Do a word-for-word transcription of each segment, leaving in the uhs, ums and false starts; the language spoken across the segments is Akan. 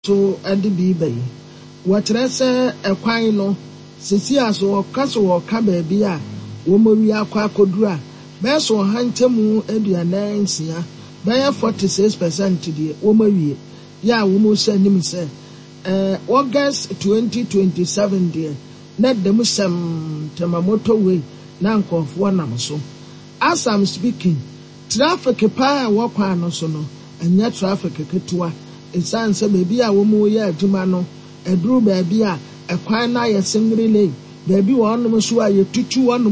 so ade bi bayi watere se ekwan no sisi aso kaso wo ka ba bi a wo mowi akwa akodura be so hantemu aduanan nsia be forty-six percent die wo mowi ya wo mo se nim se eh August twenty twenty-seven die na dem sam temamoto we na nkofo nam so as I'm speaking traffic pa wo kwa no so no anya traffic ketua esan se baby a wo mo ye aduma no eduru baby a ekwan na ye singri lane baby wo no so a ye tutu wo no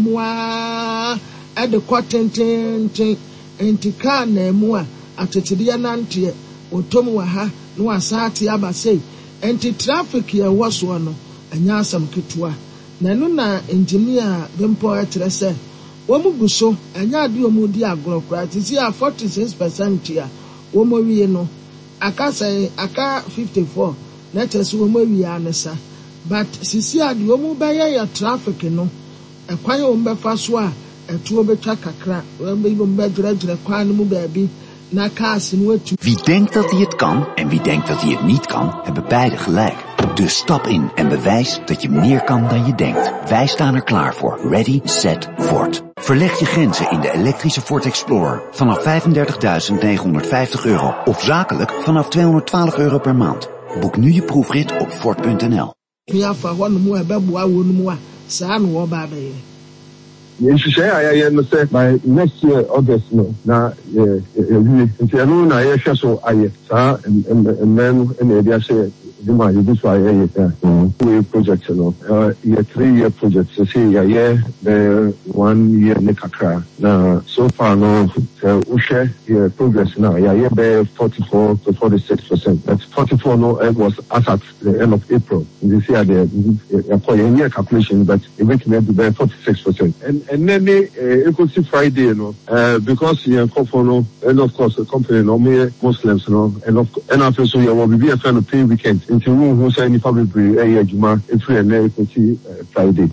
wa at the quarantine entika na mu a atetede nante otom wa ha no asate aba sei enti traffic ye wo so no anya asam ketua na no na engineer bempo etre se wo mu guso anya ade o mu di agorokra tisi a forty-six percent ya wo mo wie no aka say aka fifty-four let us wo mo wi anesa but sisi ade wo mu beye ya traffic no ekwan wo mbefa so a etuo betwa kakra wo be wo mbedrejre kwan mu baabi na cars no etu. Wie denkt dat hij het kan en wie denkt dat hij het niet kan, hebben beide gelijk. Dus stap in en bewijs dat je meer kan dan je denkt. Wij staan er klaar voor. Ready, set, Ford. Verleg je grenzen in de elektrische Ford Explorer vanaf vijfendertigduizend negenhonderdvijftig euro of zakelijk vanaf tweehonderdtwaalf euro per maand. Boek nu je proefrit op ford punt n l. Ja, van wat moet hebben bouwen moet samen wat bij. Yes, you say I am say by next year August no na eh we ntino na ye so aye sa and and then and they say the man you this why eh we project no uh year three year project so say yeah yeah the one year nekakra na so far no we share yeah progress now yeah yeah be forty-four to forty-six percent that's forty-four no it was as at the end of April this year the uh, year calculation but it make it be forty-six percent and and then uh, it Friday, you know, uh, because you know, and of course the company no me Muslims, you know, and of and after so you will be a fan of pay weekend into room who say any public area Juma if we and then Friday.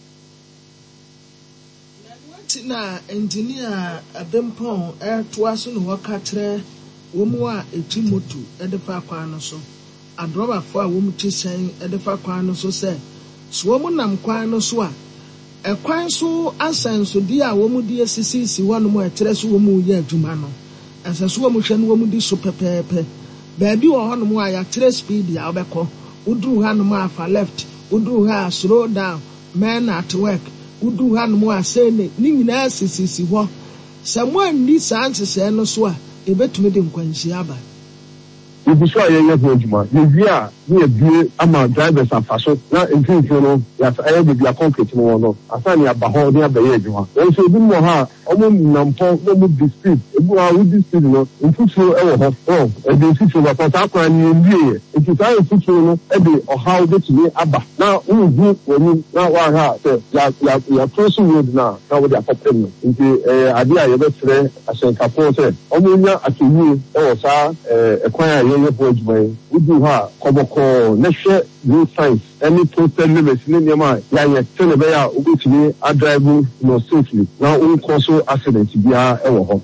Na engineer Adempon air twice no waka tre wo mu a etimoto e de fa kwa no so adroba fo a wo mu tisen e de fa kwa no so se so wo mu nam kwa no so a ekwan so asenso di a wo mu di esisi wo no mu etere so wo mu ye aduma no asenso wo mu hwe no wo mu di so pepepe baabi wo ho no mu a ya tere speed ya obekọ uduru ha no mu afa left uduru ha slow down men at work uduru ha no mu a say ne ni nyina sisi ho someone ni sanse se no so a ebetumi de nkwanhia aba ibi so aye ye ho aduma ye wi a we abie ama drivers afaso na entinfo no ya aye be bia concrete no no asani abaho de abaye aduma o so bi mo ha omo nampo no mu speed ebu ha we speed no entinfo e wo ho oh e de entinfo ba pa kwa ni enwie e ti ta entinfo no e de o how de ti aba na unhu woni na wa ha se ya ya ya cross road na na we dey popem no nti eh ade a ye be tre asenkafo se omo nya atuni e wo sa eh ekwan a ye ye ho aduma we do ha koboko neshe new science any total limits in Yama, Yaya, Tenebea, Ubutini, a drive no safely. Now, all console accident to be our ever.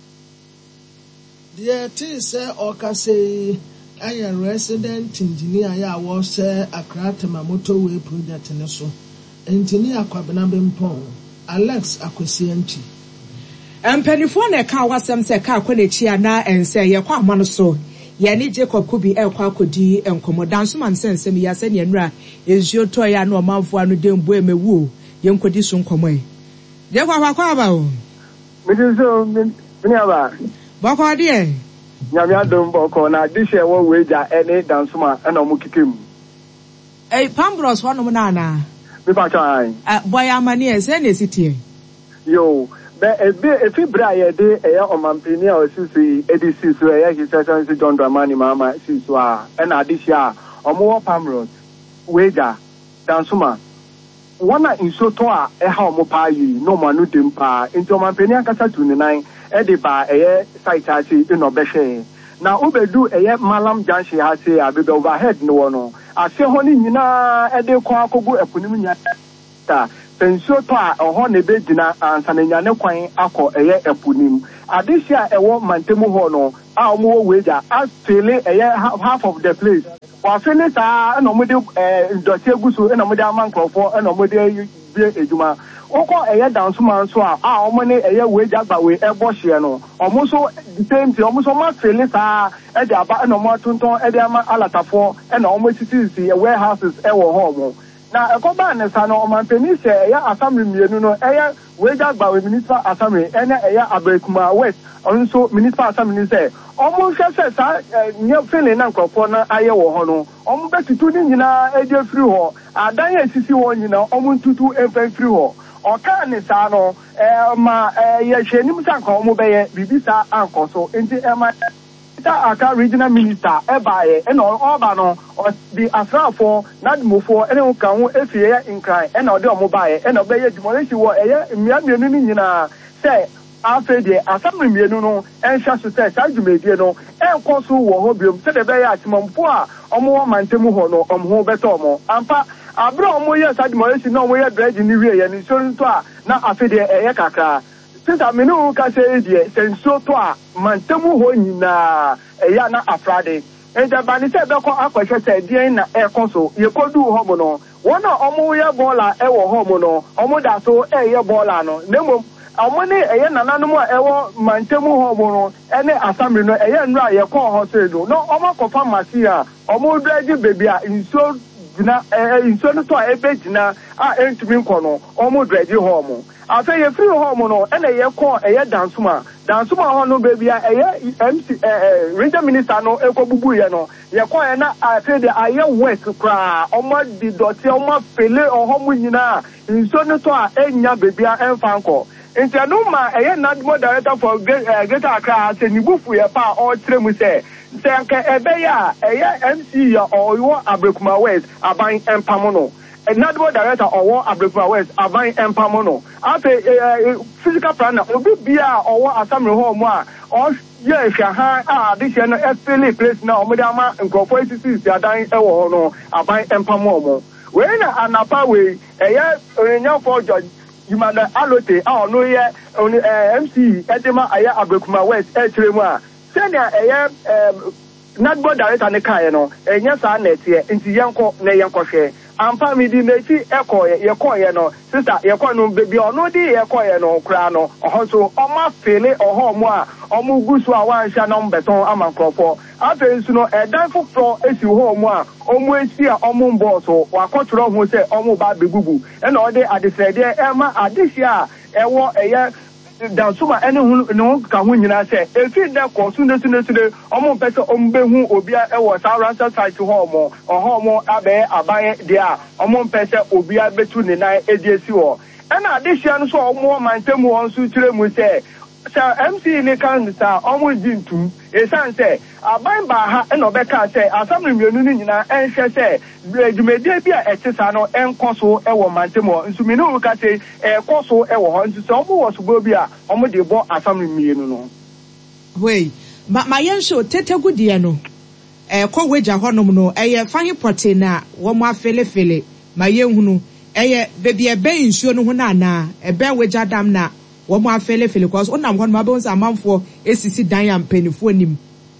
Dear T. Sir, Oka say, I am resident engineer. I was say a Kratama motorway project in so. Engineer Quabanabim Pong, Alex Akwesianchi. And Pennyphone car was some say car quality and say, You're quite monoso. Yani Jacob Kubi El Kwakodi and Comodansuman sense me yasen yenra is your toy and no man for no dem boy me woo young Kodison come. Jacob Quaba. Missus Minerva. Boko dear. Yamia don't boko na this year one wager any dansuma and no mukikim. A Pambros one manana. Me patch. Uh, boy, I'm an ears any city. Yo. If you bring a day, a omampini or Susi, Edisi, so a his excellency John Dramani Mama, Siswa, and Adisha, or more Pamros, Wager, Dansuma. One in Sotoa, a how mopai, no manutim pa, into Mampenia Casatu nine, Ediba, a site, in Obeshe. Now, Ubedu, a Malam Janshi has a bit overhead, no one. I say, honey, you know, a day Kwaku, a Punimia. pensuo to a oho ne be gina ansananya ne kwan akọ eye epunim adehia ewo mantemu ho no a omo weja asfele eye half of the place wa fele ta na omo de ndoti eguso na omo de amankrofo na omo de bie ejuma oko eye danso man so a a omo ne eye weja gba we ebo hye no omo so the same thing omo so ma fele ta e de aba na omo tonton e de ama alatafo na omo titisi warehouses e wo ho mo na ekoba ne sa no omanpeni se eya assembly mienu no eya weja gba we municipal assembly ene eya Abekuma West onso municipal assembly se omo hwese sa nye fele na nkofo na aye wo ho no omo betutu ni nyina eje free ho adan esisi wo nyina omo ntutu efa free ho oka ne sa no eh ma ye hwenim sanka omo beye bibisa ankoso enti e ma aka regional minister ebaye ena oba no the asrafo nadmofo ene nka ho efie nkran ena ode omobaye ena obeye demolition wo eye mmia mienu ni nyina se afede assembly mienu no ensha so se sajumedie no enkoso wo ho biom se de beye atimampo a omo mantemu ho no omo ho beto omo ampa abro omo ye sajumedie no omo ye dredge ni wie ye ni so nto a na afede eye kakra since menu ka say die senso to a mantemu ho nyina eya na afrade enda bani se be ko akwahwe se die na e konso ye kodu ho mo no wona omo ye bola e wo ho mo no omo da so e ye bola no nemo omo ne eye nananom a e wo mantemu ho mo no ene assembly no eye nra ye ko ho se do no omo ko pharmacy a omo dredge baby a inso na eh inso no to a ebe gina a entumi nko no omo dredge ho mo afa ye free home no ena ye ko eye dansuma dansuma ho no baby a eye M C eh regional minister no ekobubu ye no ye ko ye na afa de aye work kra omo di doti omo fele oho mu nyina nso no to a enya baby a emfa nko nti no ma eye nadmo director for Greater Accra se nibufu ye pa o kire mu se se nka ebe ya eye M C ya owo Abekuma West aban empamo no Nadmo director owo Abekuma West aban empamo no afa physical planner obi bia owo assembly ho mu a o ye hwa ha a this year no especially place na omo de ama nkofo sisi adan e wo ho no aban empamo mo we na anapa we eye onyanya for George Yimada alote a ono ye M C edema aya Abekuma West e kire mu a senia eye Nadmo director ne kai no enya sa net ye nti yenko na yenko hwe ampa mi di mechi ekoye ye koye no sister ye ko no baby ono di ye koye no kra no oho so oma fele oho mo a omo gusu a wansha no mbeton amankrofo afa nsu no edan foforo esi ho mo a omo esi a omo mbo so wakotro ho se omo ba begugu e na ode adesede e ma adehia ewo eye dansuma ene hu no ka hu nyina se efi de ko su ne su ne su de omo pese ombe hu obia e wo sa ransa site ho mo oho mo abe aban dia omo pese obia betu ne nan ediesi ho ena adehia no so omo mantemu won su kire mu se sa M C ni kan sa omo jintu esan se aban ba ha ena obeka se assembly mienu ni nyina enhwe se dwumedie bia etisa no enkoso e wo mantemo nsumini wo ka se ekoso e wo ho nti so omo wo subo bia omo de bo assembly mienu no wey ma ma yensho tetegu die no e ko weja honom no eye fahi protein a wo mo afelefele ma yenhunu eye bebi ebe nsuo no ho na na ebe weja dam na wo mo afelefele cause onam honom abon sa manfo esisi dan ya mpanifo nim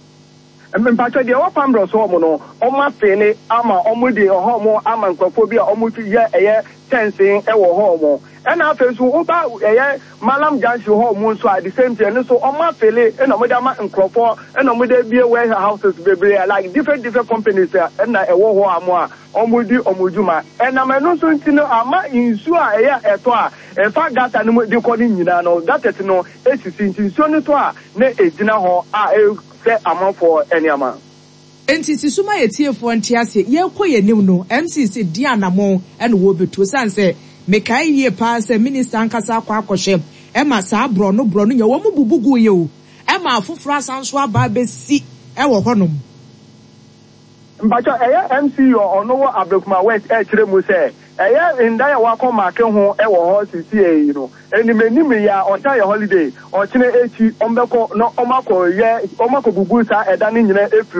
mpacho de wa pambro so omo no omo afele ama omo de oho mo ama nkofo bia omo tu ye eye tensing e wo ho mo ena afensu uba eye malam janshi ho mo so at the same time so omo afele ena mo de ama nkofo ena mo de bie warehouses bebre like different different companies ena e wo ho amo a omo di omo juma ena me no so ntino ama insu a eye eto a e fa gata no de ko ni nyina no gata no esisi ntinsu no to a na ejina ho a se amount for any amount. Enti sisuma yetiefo ntiase ye koye nim no M C C di anamo ene wo beto sanse mekai ye pa se minister ankasa akwa akohwe e ma sa bro no bro no ye wo mu bubugu ye o e ma afoforo asanso aba besi e wo honom mbacho eye M C yo ono wo Abekuma West e kire mu se eye ndaya wako make ho e wo ho sisi e you know eni menimi ya ocha ye holiday o kine echi ombeko no omako ye omako bubu sa eda ni nyina efri ho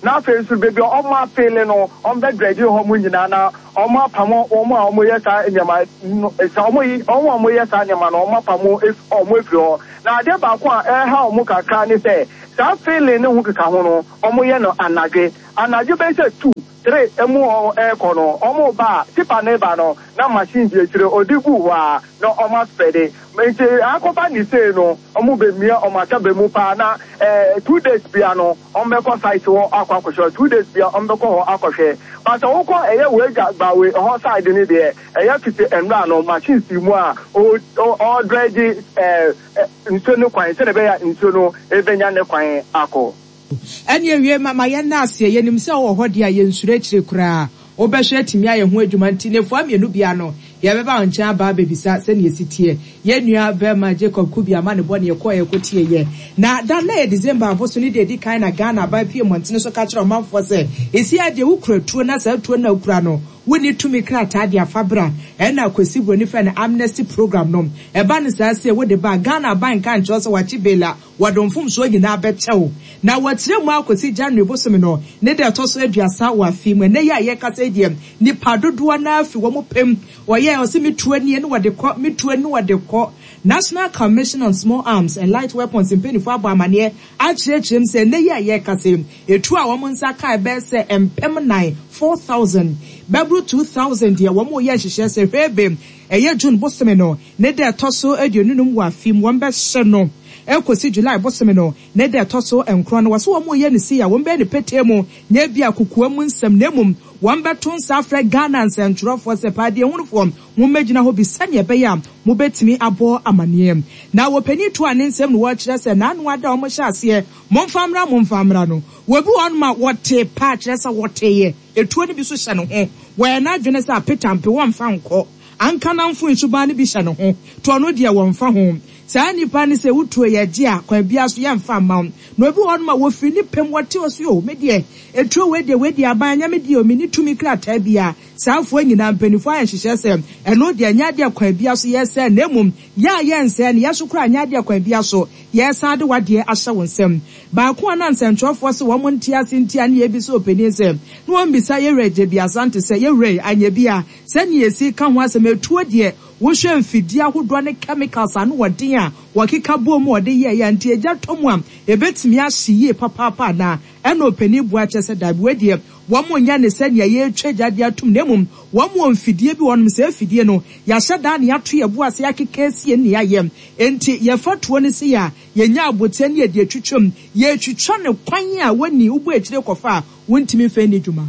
na face baby oma feeling no on be grade ho mu nyina na oma pamo oma omo yesa nyama esa omo yi omo omo yesa nyama na oma pamo omo efiri ho na ade ba ko a eh ha omo kakra ni say sa feeling ne hu keka ho no omo ye no anage anage be say two three emu e kono omo ba tipa ne ba no na machine die kire odigu wa no omo spede meje akoba ni say no omo be mia omo aka be mu pa na eh two days bia no omo ko site wo akwa kwosho two days bia omo ko ho akwhwe but woko eye we gba we ho side ni de eye fiti enra no machine si mu a o o dredge eh nso no kwan se ne be ya nso no ebenya ne kwan akọ Any year, Mamma Yanasi, Yenim so or Hodia Yensure Kra, or Bashet Timia, who Jumantina for me, Nubiano, Yabba and Chaba, baby, sat, send your city, Yenia, Verma, Jacob, Kubia, man, born your choir, Cotier, ye. Now, that lay December, was only the kind of Ghana by Pia Montino, catch a month for say, is here the Ukra, to another to no crano. We need to make Tadia Fabra, and now could see when if an amnesty program nom. A banner say what the bar Ghana bank can't just watch Bella, what don't form so in our bet show. Now what's your mark could see January Bosomino, Neda Tosso Edria Sawa film, when they are Yakasadium, Nipado Duana, Fuamopim, or yeah, or see me twenty and what they call me to and what they call National Commission on Small Arms and Light Weapons in Penifaba Mania, Archie James and they are Yakasim, a two hour Monsaka Besse and Pemanai, four thousand. Babru two thousand year one more year she says a baby a year June Bostomino, Neda Tosso Edunum wa film one best no. Elko si July Bostomino, Neda Tosso and Crono was one more year to see a one bed petemo, Nebia Kukuamun sem nemum, one baton Safra Ghanans and Trough was a party uniform, Mumejina Hobi Sanya Bayam, Mubetimi Abo Amaniem. Now a penny to an insem watch us and Anwada Omashas here, Monfamra Monfamrano. Webu on my what te patch as a what ye, a twenty bisano, where not Venesa Petampe one found call, and canam for Subani Bisano, to anodia one from home. Sani Pani se utu ya dia, kwa biasu ya mfam mount. Webu on my wofini pem what was you, medie, a true way the way the abanya medio mini to me clat tabia, South Wing and Penify and she says, and no dia nyadia kwa biasu yes and nemum, ya yens and yasukra nyadia kwa biaso, yes I do what dear Asha won sem. Bakwan and Trough was one one tears in Tian Yebiso Penise. No one beside your red Biasante say your ray and ye bia, send ye see come once a me two dear. Woshe mfidia hudwane chemicals anu wadia wakika bomu wade ye ya nti eja tomwam ebetimi ahye papa na eno pani buache se dabwedie wamo nya ne se ne ye twejade atum nemum wamo mfidie bi wonum se afidie no ya hyeda ne ato ye buase akeka sie ne ayem enti ye fatuo ne se ya ye nya abote ne ye de twitwam ye twitwa ne kwan a wani ubu ekire kofa wontimi fe ne dwuma.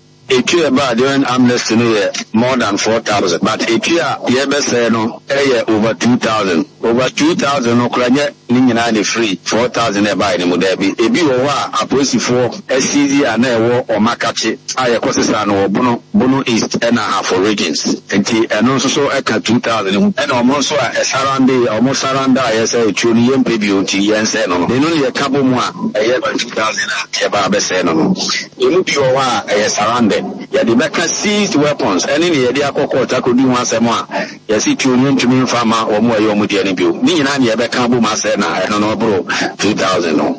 If you about doing amnesty more than four thousand, but if you are say no, over two thousand, over two thousand no kranye ninja free four thousand e buy the mudebi. If you are a police for S C Z and a war or makachi, I accosesa no bono bono east and a half for regions. And also so eka two thousand and almost a sarande almost saranda I say truly M P beauty and say no. They only a couple more a year two thousand about say no. You look your wa a sarande. Ya the Becca seized weapons, and in the idea court could do once a more. Yes, it you need to mean farmer or more yomudian bill. Me and I becca boomasena, I don't know, bro, two thousand.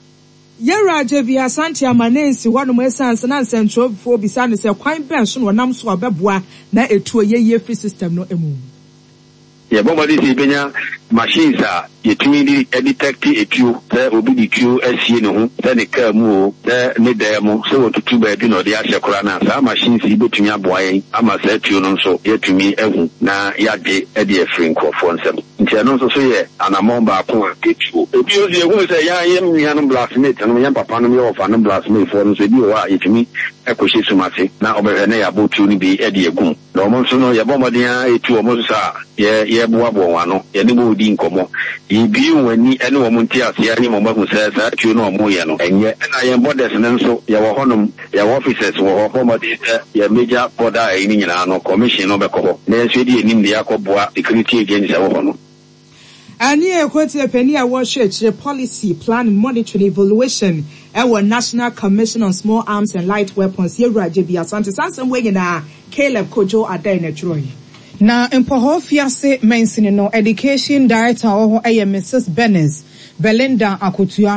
Yera Javia Santia Manensi, one of my sons and central for beside is a quite bench or namswa bebwa, na a two year free system no emu. Yeah, Bombadi Sibenya machines are ye timidi a detective a Q, there will be the Q S C no, then a Kermo, there need demo, so to two bed, you know, the Asha Korana, some machines he between your boy, I must say to you, so yet to me, Evan, na Yadi, Eddie Franco for them. And also say, and a momba point, get you. If you will say, yeah, I am Yanum Blasmate, and my papa no of Anum Blasmate for them, so you are it to me, Equisi Sumati, now over an air about to be Eddie Goon. No more so no, Yabomadia, two almost are, yeah, yeah, Boabo, any din komo ibi wani ene wo munti ase ani mo magu say say tu no mo ye no enye na ye borders nso ye wo honom ye officers wo ho mo de ye major border ani nyina no commission no be ko na enso di enim de yakoboa security against wo hono ani ekwoti epani a wo hwe policy plan monitoring evaluation our National Commission on Small Arms and Light Weapons here Raje bi asante sansem we nyina Caleb Kojo adai na troy. Na mpoho fiase mensini no education director oho eye Missus Benes Belinda Akutua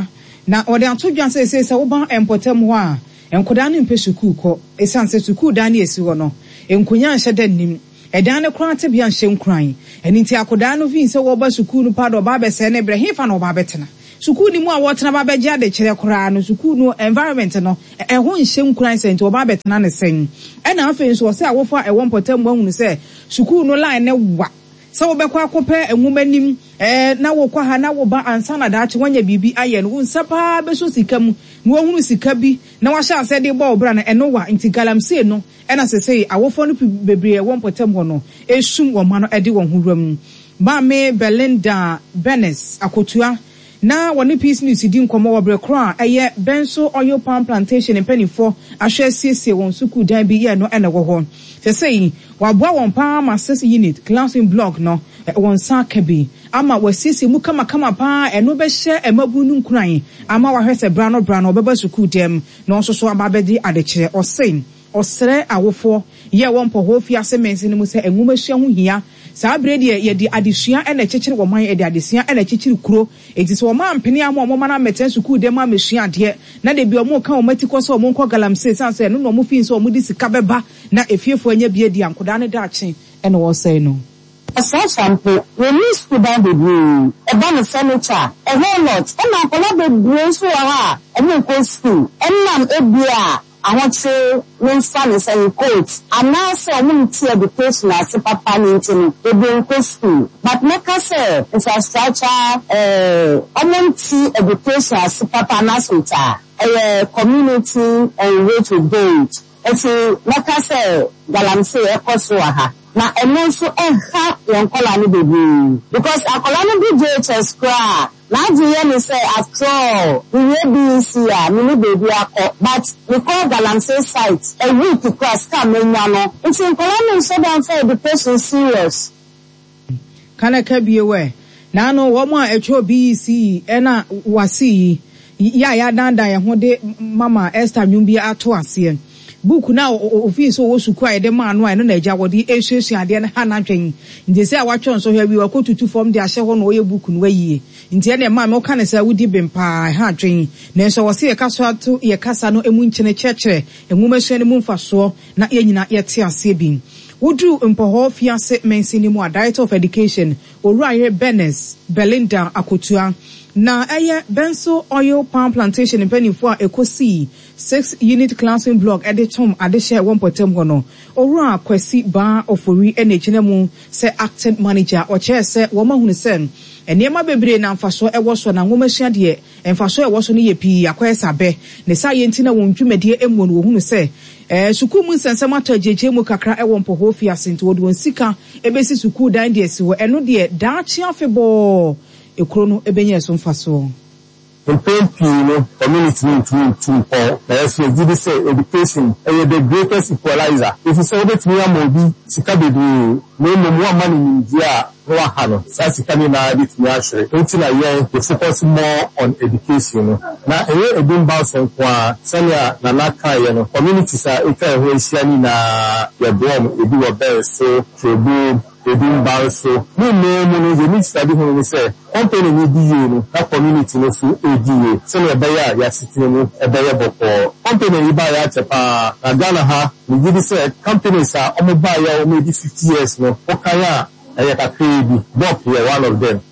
na ode ato dwan se se se wo ba empotem ho a enkoda no mpe sukuu kɔ esan se sukuu dan esi hɔ no enkonya nhye da nim edan ne kran te bia nhye nkran eni nti akoda no fi se wo ba sukuu no pa do ba be se ne bre hefa no ba betena sukuu ni mu a wotena ba be gya de kyere kora no sukuu no environment no e ho nhye nkran se nti wo ba betena ne sen ena afi nso se awofo a ewo mpotem mu ahunu se sukuu no line ne wa se wo bekwa akopɛ enwumanim eh na wo kwa ha na wo ba ansa na daache wanya bibi aye no nsapa be so sika mu na wo hunu sika bi na wa sha ase de ba obra na eno wa nti galamsey no ena sesei awofo no bebre wo mpotem ho no esum wo ma no ede wo huram ba me Belinda Benes akotua na woni peace news di nkomo wo bre kro a eye Benso Oil Palm Plantation in Penifo ahwe siesie won suku dan bi ye no ene wo ho sesei waboa won pa masses unit classroom block no won sa kabi ama wasisi mu kama kama pa eno be hye emabu nu nkran ama wahwese brano brano obeba suku dem no so so ababedi adekire osen osere awofo ye won po ho fi asemensi ni mu se enwuma hye ho hia saa bredi ye di adesua ena kyekire wo man ye di adesua ena kyekire kuro enti so wo man pene am wo mana meten suku dem ma mesua de na de bi o mo ka o matiko so o mo nko galamsey sanse no no mo fi so o mo di sika beba na efiefo anya bi di ankoda ne daache ena wo say no Asa shampoo, we need to down the blue. A ban furniture, a whole lot. And now, all the brains who are, and you go school. And now, a beer, I want to say, when fun is a coat. And now, so I'm going to education as a papa into the brain school. But make us say, it's a structure, uh, I want to education as a papa nasota, a community and way to build. It's a, make us say, galamsey, a kosoaha. Na eno so enha yonkola ni bebi because akola no bi J H S kra na je me say after all we be see ya me bebi akọ but we call galamsey site a week class come nya no it's nkola no so down for the person serious kana ka biwe na no wo mo a etwo B C ena wasi ya ya danda ye ho de mama Esther Nwumbi ato ase book na office wo suku a de ma no a no na agya wodi ehyesu ade na ha na twen nti se a watwon so hwa bi wa kotutu form de ahye ho no oye book no ayie nti ene ma me ka ne se wodi bempa ha twen na so wo se ye kaso ato ye kasa no emu nkyene kyekere enwuma hye ne mu mfaso na ye nyina ye te ase bi Wodu mpoho fiase mensini mu a Director of Education Oluwaye Benes Belinda Akotua na eye Benso Oil Palm Plantation in Penifo a ekosi six unit classroom block at the tom adeshe one potem hono Owura Kwesi Ba Ofori enechine mu se acting manager o chair se wo ma hunu sen enema bebre na mfaso ewo so na ngomahia de mfaso ewo so ne ye pi akwesa be ne sa ye ntina won dwumade emu no hunu se eh suku mu nsensem atajeje mu kakra ewo mpoho fiase nti wodi won sika ebesi suku dan de si wo eno de daachi afebo ekro no ebenye so mfaso the community need to to for as we give say education is the greatest equalizer. If you say that we are mobi sika be do no no more money in India no hano sa sika ni na bit me ahwe until I hear the focus more on education na e edin ba so kwa sanya na naka ye no community sa e ka ho ehia ni na ye bom ebi wo be so to Edin Balso, no name is a mixed study when we say, company need you, that community no full A D A. So a buyer, ya sitting a buyer before. Company you buy at a pa, a Ghana ha, we give say companies are on buyer maybe fifty years no. Okaya, I get a baby, Bob here, one of them.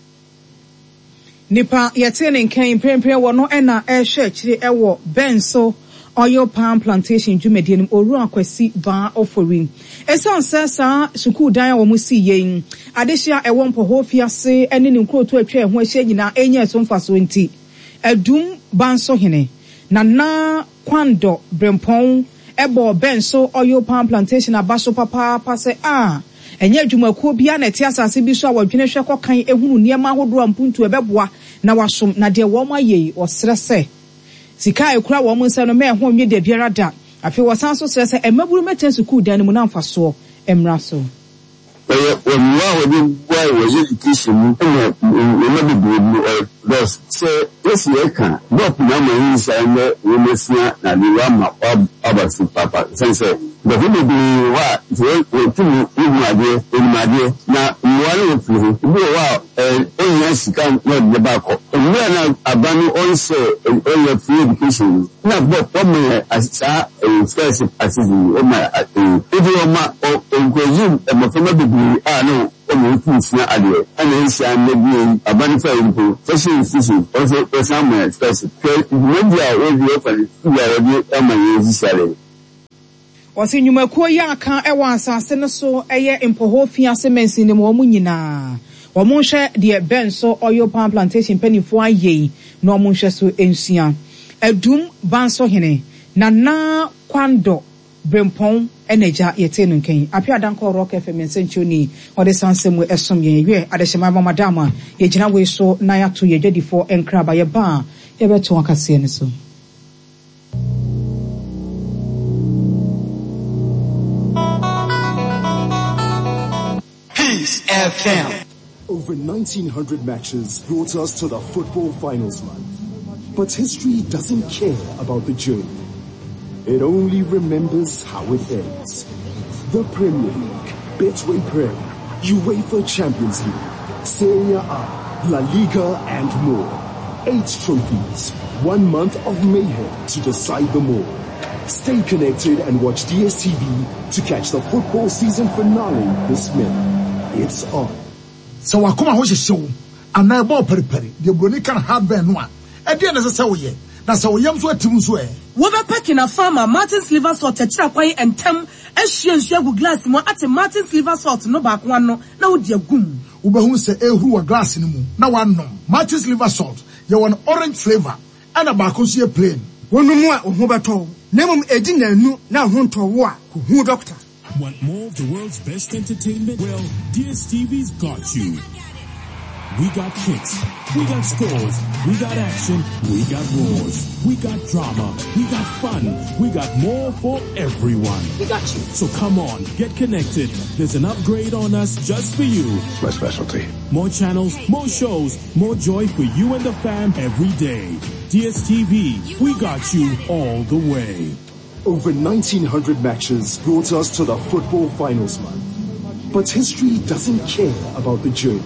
Nipa yatene nkan prempre wo no ena e hwe kire ewo Benso Oil Palm Plantation Jumedian Owura Kwesi Ba Ofori. Esan sesa suku dan wo musi yen. Adehia ewo mpoho fiase ene ne nkroto atwa ho ahia nyina enya so mfaso nti. Adum banso hene. Nana kwando brempon ebo Benso Oil Palm Plantation abaso papa pase ah enye adwumakuo bia na ti asase bi so a wadwene hwe kokan ehunu niema hodo ampuntu ebeboa na wasom na de wo maye osrese sika ekura wo munsa no me ho nwe de biara da afi wo san so srese emaburu meten suku dan mu na mfaso emra so eh onwa wo bi why was education in the thus say yes you can not now my inside women's na the rama of papa sense the women be what we to even idea in my idea now one of you wow oh yes can not the back and when I abandon also all your free education now but for me as a first as oh my idioma or consume and my family ah no omo kusia ade ana nsia na bi abanifa yipo fashion institution also personal express media we be open ya we ama yezi sale wasi nyumakuo ya aka ewa asase no so eye mpohofia semensi ne mo nyina wo mo hwe de benso oil palm plantation penifo aye no mo hwe so ensia adum banso hene na na kwando brempon energy yete no nkan apia danko rock fm senchoni ode sansem esom ye ye adehema ba madama ye gina we so na ya to ye dwedifo enkra ba ye ba ye beto akase ne so. Peace F M. Over nineteen hundred matches brought us to the football finals month, but history doesn't care about the journey. It only remembers how it ends. The Premier League, Betway Prem, UEFA Champions League, Serie A, La Liga and more. Eight trophies, one month of mayhem to decide them all. Stay connected and watch D S T V to catch the football season finale this May. It's on. So wakoma ho hyehyɛ ana ebo periperi de broni kan hard ben no a e de na sɛ wo ye na sɛ wo yam so atim so e wo be pack na farmer Martin's liver salt akira kwan entem ahye nsu agu glass mu ate Martin's liver salt no ba ko no na wo de agum wo be hu sɛ ehuru wa glass ni mu na wanom Martin's liver salt ye won orange flavor ana ba ko so ye plain wonu mu a ho beto na mum edi nanu na ho ntowo a ko hu doctor. Want more of the world's best entertainment? Well, D S T V's got you. We got kicks, we got scores, we got action, we got wars, we got drama, we got fun, we got more for everyone. We got you. So come on, get connected. There's an upgrade on us just for you. My specialty. More channels, more shows, more joy for you and the fam every day. D S T V, we got you all the way. Over nineteen hundred matches brought us to the football finals month, but history doesn't care about the journey.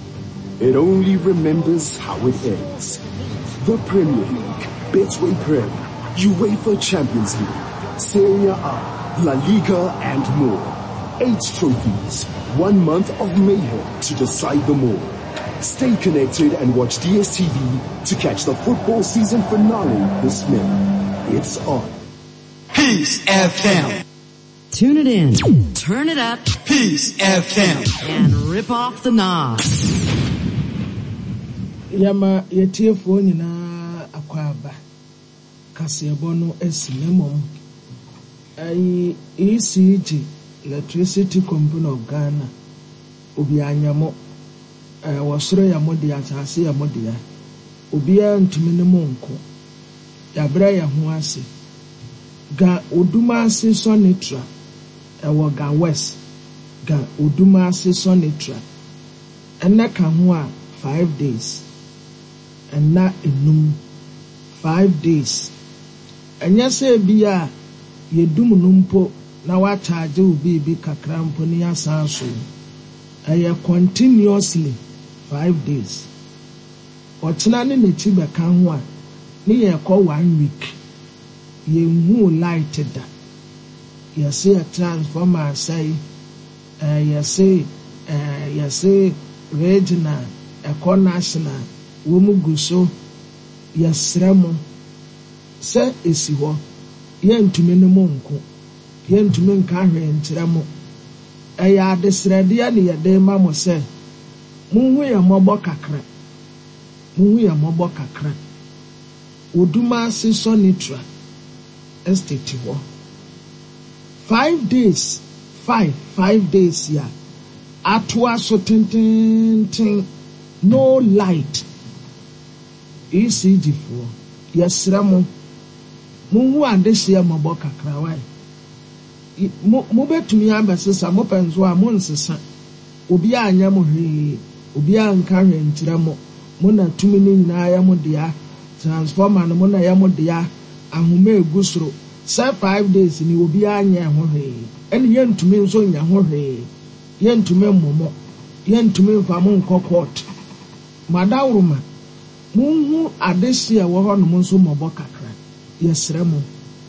It only remembers how it ends. The Premier League, Betway Prem, UEFA Champions League, Serie A, La Liga and more. Eight trophies, one month of mayhem to decide them all. Stay connected and watch D S T V to catch the football season finale this May. It's on. Peace F M. Tune it in, turn it up, Peace F M, and rip off the knob. Yama yetiefo nyina akwaba kasebo no esimemom ai E C G Electricity Company of Ghana obi anyamo eh wasoro ya modi asase ya modi ya obi antumi ne monko ya bra ya ho ase ga odumase sonitra ewo ga west ga odumase sonitra enaka ho a five days and na enum five days enya se bia yedum numpo na wa charge obi bi kakra mpo ni asanso aya continuously five days otena ne nechi be kan ho a ni ye ko one week ye hu light da ye say a transformer say eh ye say eh ye say regional eco national wo mu guso ye sremo se esi ho ye ntumi ne monko ye ntumi nka hwe ntremo eya adesrede ya ne ye de ma mo se munhu ye mobo kakra munhu ye mobo kakra oduma se sonitra estate wo five days five five days ya atwa so tintin no light E C G for yesramo munhu adehia mobo kakra wai mo mo betumi abesesa mo penzo a mo nsesa obi anya mo hwe obi anka hwe ntira mo mo na tumi ni nyina ya mo dia transformer no mo na ya mo dia ahoma egusoro say five days ni obi anya ho hwe ene ye ntumi nso nya ho hwe ye ntumi momo ye ntumi fa mo nkokot madawruma munhu adesia wo ho no mo nso mobo kakra yesre mo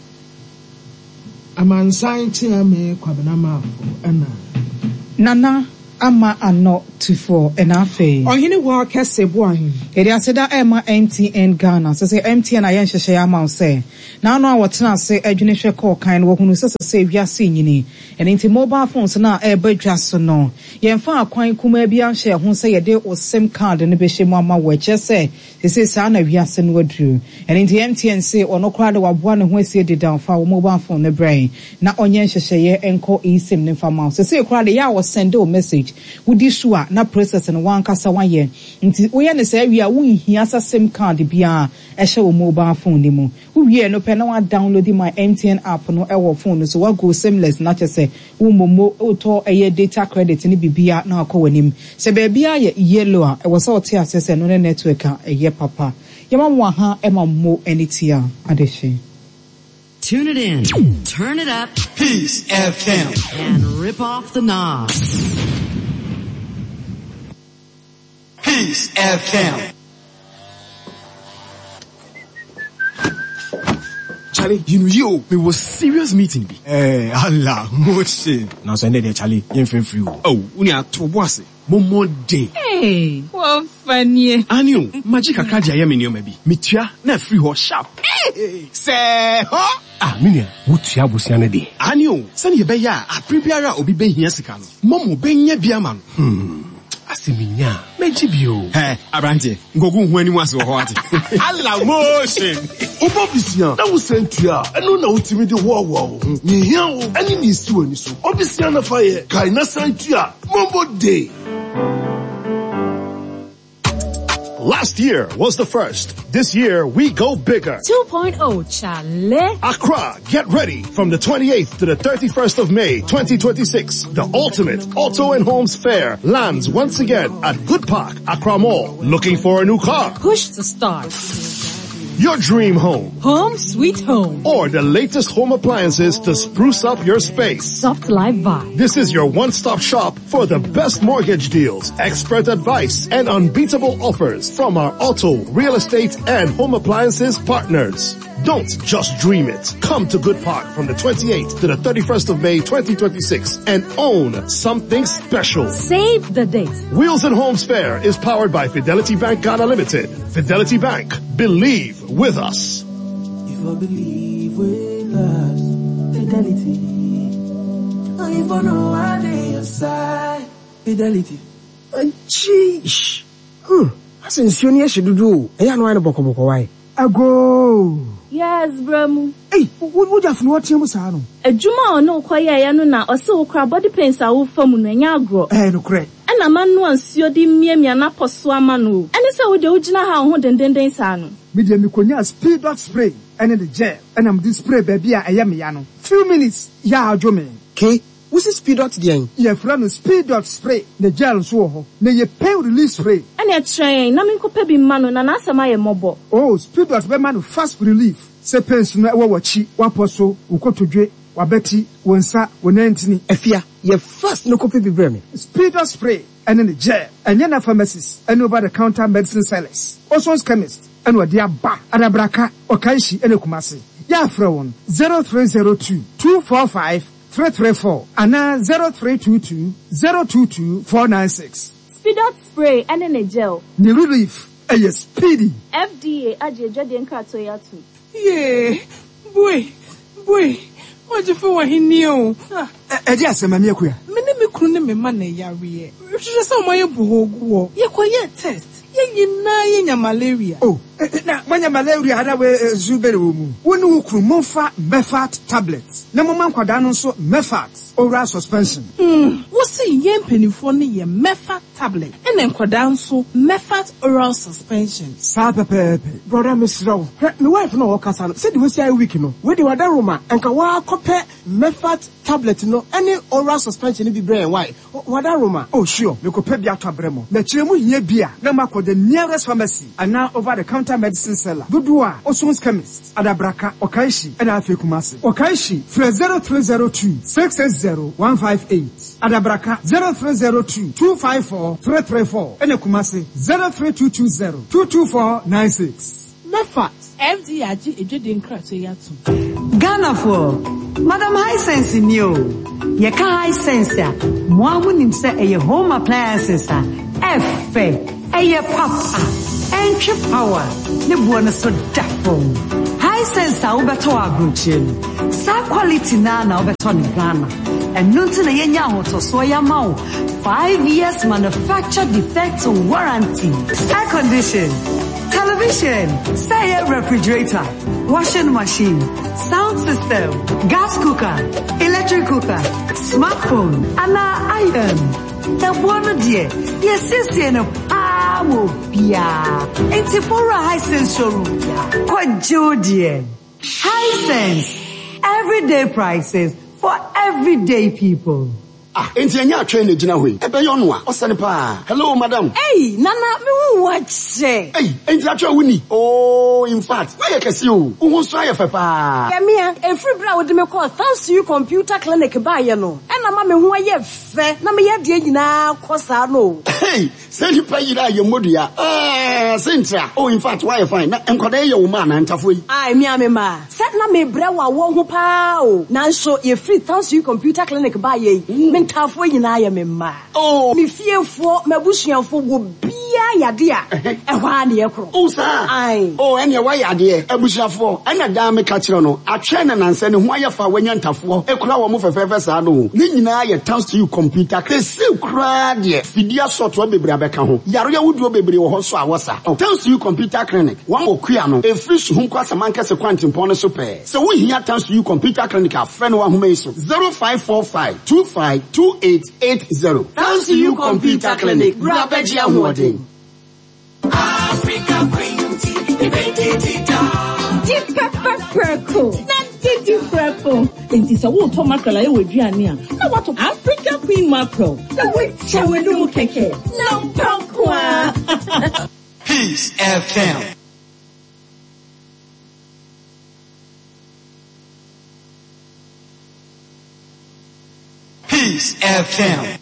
amansan ti ame kwabena ma ana nana ama ano tufo enafe ohini wa kese bo ahin eri aseda ema M T N Ghana so say M T N ayen hwehwe ya ma say na no awotena ase adwene hwe call kan wo hunu so say wiase nyini eni nti mobile phones na e badwa so no yemfa akwan kuma bia hye ho say ye de o sim card ne be hye mu ama wo che say say sa na wiase no wadru eni nti M T N say ono kra de waboa ne ho asie de down fa wo mobile phone ne brain na onye hwehwe ye enko eSIM ne fa ma so say kra de ya wo send o message wudi sure na process no wan kasa wan ye nti wo ye ne say wi a wo hia sa sim card bia e hye wo mobile phone ni mu wo wi no pe na wa download my M T N app no e wo phone so wa go seamless na che say wo momo auto eye data credit ni bibia na akọ wanim se be bia ye yellow a e wo so te access no ne network a eye papa yema mo ha e ma mo enitia adehye. Tune it in, turn it up, Peace F M, and rip off the knob. Peace F M. Charlie, you know you, we was serious meeting. Eh, Allah, motion. Now send it there, Charlie. You ain't free. Oh, we are to what's it? Momo day. Hey, what funny. Anio, magic akaja ya minyo maybe. Mitia, na free ho sharp. Hey, say, huh? Ah, minia, wutia busiane day. Anio, send ye be ya, a prepare obi ben here sikano. Momo ben ye biaman. Hmm. Asiminya, mejibio. Hey, Abrante, ngogu hueni mwasi wahati. Allah motion. Obobisia, na wusentia, eno na utimide wo wo. Ni hian wo, ani ni siwo ni so. Obisia na faye, kai na santia, Mombo day. Last year was the first. This year, we go bigger. two point oh, Charlie. Accra, get ready. From the twenty-eighth to the thirty-first of May, twenty twenty-six, the ultimate auto and homes fair lands once again at Good Park, Accra Mall. Looking for a new car? Push to start. Your dream home. Home sweet home. Or the latest home appliances to spruce up your space. Soft life vibe. This is your one-stop shop for the best mortgage deals, expert advice, and unbeatable offers from our auto, real estate, and home appliances partners. Don't just dream it. Come to Good Park from the twenty-eighth to the thirty-first of May twenty twenty-six and own something special. Save the date. Wheels and Homes Fair is powered by Fidelity Bank Ghana Limited. Fidelity Bank. Believe with us. If I believe with us, Fidelity. I even know I dey your side. Fidelity. Jeez. Hmm. That's insioni e shedudu. E ya no ane boko boko why? Ago. Yes, Bremu. Hey, what would you have no team sano? A juma or no kwaya yanuna or so crab body pains are from Nyagro. Eh, no correct. And a man once you di me me na poswa manu. And it's a with the ujina how den den den sano. Media mikonya speed dot spray and the gel and I'm this spray baby I am yano. Few minutes ya jome. Okay. What's the speed dot again? Yeah, from speed dot spray. The gel so ne ye pain release spray. And a train, na min ko pebi manu na nasa my mobo. Oh, speed dot be manu fast relief. Se pens no e wachi, waposo, ukotodwe, wabeti, wonsa, wonantini. Efia, ye fast no ko pebi breme. Speed dot spray and then the gel. And yana pharmacies and over the counter medicine sellers. Also chemist and what dia ba adabraka okaishi ene kumasi. Ya from zero three zero two two four five three three four and zero three two two zero two two four nine six. Speed out spray and then a gel. The relief a speedy. F D A aje jadi enka toya tu. Yeah, boy, boy. What you feel when he knew? Eh, just a mammy. Many me couldn't me money yari. You should just say my boho. You quiet test. You na malaria. Oh, now when your malaria had away Zuberu, one who could mofa Mefat tablets. No man quadano so Mefat oral suspension. Hmm, what's a yen penny for me? Mefat tablet ɛna nkwadaa nso Mefat oral suspension. Saa pepepe brother Misraw me wife no okasa no say the way week no we dey wada roma anka wa kope Mefat tablet no any oral suspension bi brain why wada roma. Oh sure me kope bi ato abremo na kire mu hia bia na makọ the nearest pharmacy and now over the counter medicine seller dodo a Osons chemist adabraka okaishi and afi kumase okaishi from zero three zero two six six zero one five eight adabraka zero three zero two two five four three three four and kumase zero three two two zero two two four nine six. Mefat F D A G ejede nkrato yatu. Ghana for Madam High Sense Neo. Ye ka High Sense ya. Mo amunim se eye home appliances a. Efe eye papa. Entry power. Ne buona so dafo. High Sense a ubeto abrochie. Sa quality na na ubeto ni Ghana. And nunti na yenya hoto so ya mau. Five years manufacture defect warranty. Air condition. Television, say refrigerator, washing machine, sound system, gas cooker, electric cooker, smartphone, and iron. The one dear, yes, sister, and a power, yeah. It's a for a high sense showroom, quite dear. High sense, everyday prices for everyday people. Ah, enti anya train gina hoi. Ebe yo no a, osane pa. Hello madam. Hey, nana, me hu watch. Hey, enti atwa wuni. Oh, in fact, why you kesi o? Wo so aye fa pa. Ya me a free bra wo de me call thanks to you computer clinic ba ye no. E na ma me hu aye fe, na me ye de nyina kosa no. Hey, say you pay ira ye modua. Ah, sentra. Oh, in fact, why you fine? Na enkoda ye wo ma na ntafo yi. Ai me a me ma. Set na me bra wa wo ho pa o. Na so ye free thanks to you computer clinic ba ye. Tafo nyina ya me ma. Oh, mi fiefo mabusuafo wo bia yade a ehwa na ye kro. Oh sa. Ai. Oh, ene wa yade abusuafo. Ena da me ka kire no. Atwe na nanse ne ho ayefa wanya ntafo. Ekura wo mo fefefe sa no. Ni nyina ye thanks to you computer. Kesi kura de. Fidia software bebre abeka ho. Yaro ya wuduo bebre wo ho so awosa. Thanks to you computer clinic. Wan okua no. E free so hu kwasa manka se kwantimpon no so pe. Se wo hia thanks to you computer clinic a friend wa ho meiso zero five four five two five two eight eight zero. Thanks to you computer clinic. Brabeji Amwodin. Africa Queen Tea, the baby down. Di pepper perko. Na di prepo. Enti sa wo to mackerel aye waduane a. Na what Africa Queen mackerel. Na we chawe no mu keke. Na mpakwa. Peace F M. Peace F M.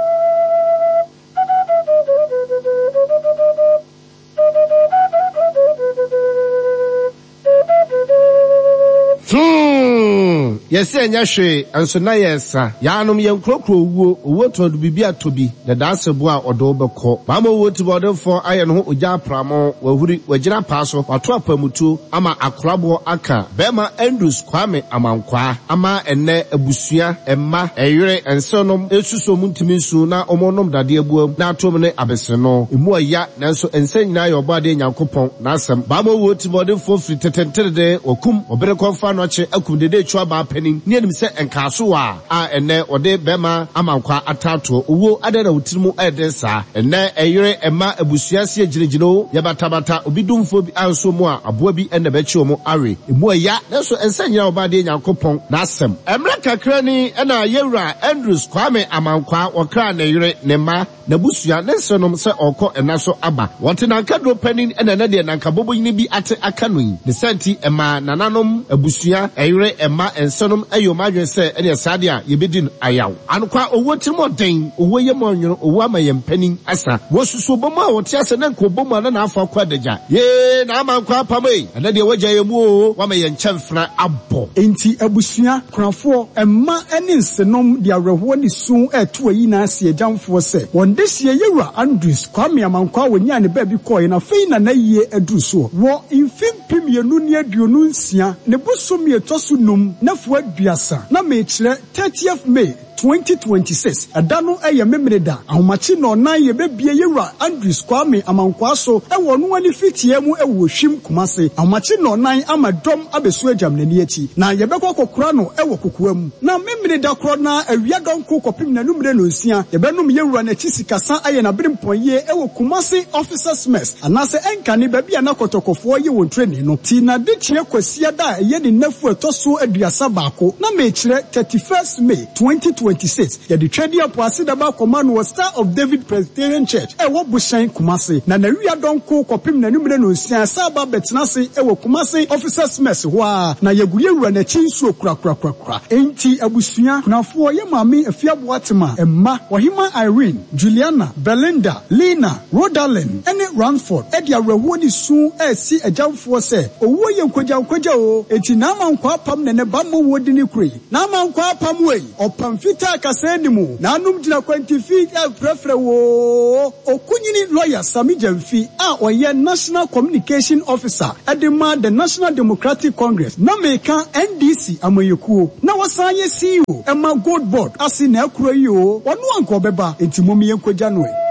Hmm. Yes, enya hwe enso na yesa. Yanom ye nkrokro wuo, owo to do bibia tobi. Na danse bo a odo beko. Mama wo ti bodo for aye no oja pramo, wahuri wagira paso, wato apamutu ama akrabo aka. Bema Andrews Kwame amankwa. Ama enne abusua, emma, eyere ensonom esuso muntimi nsu na omonom dade abuam na atom ne abese no. Emu aya nanso ense nyina ye obade Nyankopon na asem. Mama wo ti bodo for free tetentere okum obere konfa no che akum de de chwa ba panin ni enim se enkaso a a ene ode bema amankwa atato owo adana wutirimu edensa ene eyere ema abusuase agirigiro yabatabata obidumfo bi anso mu a aboa bi ene bechi omo awe emu aya nanso ensanyira obade Nyankopon na asem emra kakra ni ena yewura Andrews Kwame amankwa okra na yere ne ma na busua ne nsonom se okọ enaso aba wote nanka do panin ene na de nanka boboyini bi ate akanoyi ne senti ema nananom abusua eyere ema ensonom ayo madwen se ene sade a yebedin ayaw anokwa owo timoden owo yemonyo owo amayem asa wosusu bomu a wote ase na nko bomu na na afa kwa daga ye na amankwa pamai ene de wagya yemu o wamayem chamfra abo enti abusua krafo emma ene nsenom de awerho ni sun eto ayi na ase jamfo se wonde sie yewura Andrews Kwame amankwa wonya ne ba bi koy na fei na naye aduru so wo infim yenu ne aduonu nsia ne bosom ye toso num na fo aduasa na me kire thirtieth May twenty twenty-six ɛda no ɛyɛ memere da ahomakye na ɔnan yɛbɛbie yɛwura Andrews Kwame Amankwa so ɛwɔ no ani fitie mu ɛwɔ Hwim Kumase ahomakye na ɔnan ama dɔm abesu agyam n'ani akyi na yɛbɛkɔ kɔkora no ɛwɔ kokoa mu na memere da korɔ na awia dɔnko kɔpem na numere no nsia yɛbɛnum yɛwura n'akyi sikasa ayɛ n'abere mpɔnyɛ ɛwɔ Kumase Officers Mess anase ɛnkane baabi a na kɔtɔkɔfoɔ yɛ wɔn training no ti na de kyerɛ kwasia da ɛyɛ ne nafu ɛtɔ so aduasa baako na mekyerɛ thirty-first May twenty twenty-six yɛde twɛde apo ase daba kɔma no wɔ Star of David Presbyterian Church ɛwɔ Bushine Kumase na nawia dɔnko kɔpem na numere no nsia saba bɛtena se ɛwɔ Kumase Officers Mess hɔ a na yɛguri awura n'akyi nsuo kurakurakura enti abusua kunafoɔ yɛ maame afiaboa tema ɛmma Wahima Irene Juliana Belinda Lina Rodalen ɛne Ranford ɛde awerɛhoɔ ne su ɛsi agyamfoɔ sɛ owuo yɛ nkogyankogya o eti n'ama nkwa apam ne ne ba mmɔ wodi ne kure n'ama nkwa apam wei ɔpam fitaa kasa ni mu n'anom gyina kwantifi ɛfrɛfrɛ wo okunyini lawyer Sami Jamfi a ɔyɛ National Communication Officer ɛde ma the National Democratic Congress na meka N D C amayekuo na wɔsan yɛ C E O ɛma Gold Board ase na akura yi o ɔno anka ɔbɛba enti momi yɛ nkogya no e